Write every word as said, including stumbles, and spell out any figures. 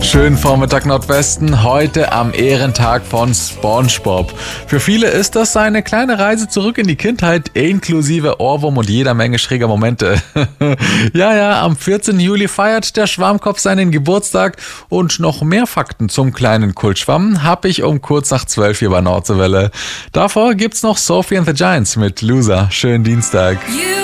Schönen Vormittag Nordwesten, heute am Ehrentag von SpongeBob. Für viele ist das eine kleine Reise zurück in die Kindheit, inklusive Ohrwurm und jeder Menge schräger Momente. ja, ja, am vierzehnten Juli feiert der Schwammkopf seinen Geburtstag und noch mehr Fakten zum kleinen Kultschwamm habe ich um kurz nach zwölf hier bei Nordseewelle. Davor gibt's noch Sophie and the Giants mit Loser. Schönen Dienstag.